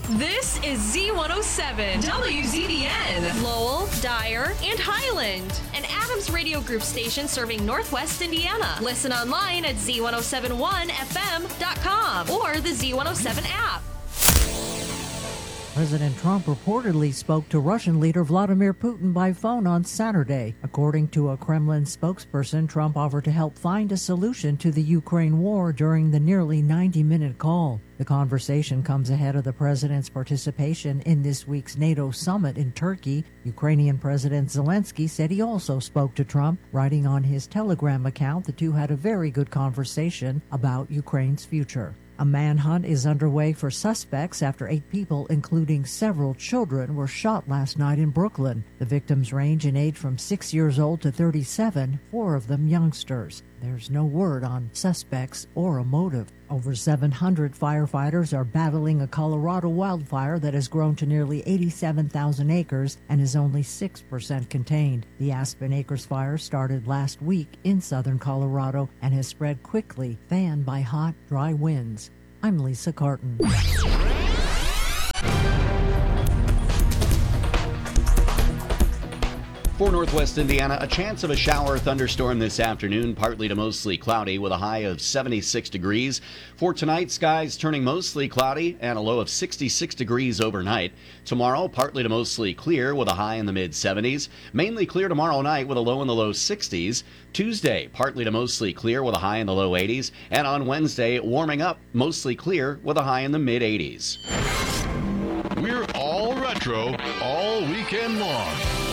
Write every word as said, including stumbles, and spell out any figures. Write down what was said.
This is Z one oh seven, W Z B N, Lowell, Dyer, and Highland, an Adams Radio Group station serving Northwest Indiana. Listen online at Z one oh seven one F M dot com or the Z one oh seven app. President Trump reportedly spoke to Russian leader Vladimir Putin by phone on Saturday. According to a Kremlin spokesperson, Trump offered to help find a solution to the Ukraine war during the nearly ninety-minute call. The conversation comes ahead of the president's participation in this week's NATO summit in Turkey. Ukrainian President Zelensky said he also spoke to Trump. Writing on his Telegram account, the two had a very good conversation about Ukraine's future. A manhunt is underway for suspects after eight people, including several children, were shot last night in Brooklyn. The victims range in age from six years old to thirty-seven, four of them youngsters. There's no word on suspects or a motive. Over seven hundred firefighters are battling a Colorado wildfire that has grown to nearly eighty-seven thousand acres and is only six percent contained. The Aspen Acres fire started last week in southern Colorado and has spread quickly, fanned by hot, dry winds. I'm Lisa Carton. For Northwest Indiana, a chance of a shower or thunderstorm this afternoon, partly to mostly cloudy with a high of seventy-six degrees. For tonight, skies turning mostly cloudy and a low of sixty-six degrees overnight. Tomorrow, partly to mostly clear with a high in the mid seventies. Mainly clear tomorrow night with a low in the low sixties. Tuesday, partly to mostly clear with a high in the low eighties. And on Wednesday, warming up, mostly clear with a high in the mid eighties. We're all retro all weekend long.